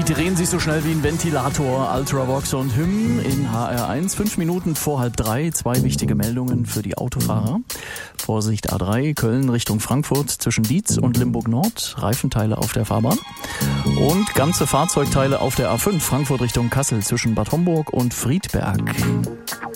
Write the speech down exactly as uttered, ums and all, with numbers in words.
drehen sich so schnell wie ein Ventilator. Ultravox und Hymn in H R eins. Fünf Minuten vor halb drei. Zwei wichtige Meldungen für die Autofahrer. Vorsicht A drei, Köln Richtung Frankfurt zwischen Dietz und Limburg Nord. Reifenteile auf der Fahrbahn. Und ganze Fahrzeugteile auf der A fünf, Frankfurt Richtung Kassel zwischen Bad Homburg und Friedberg.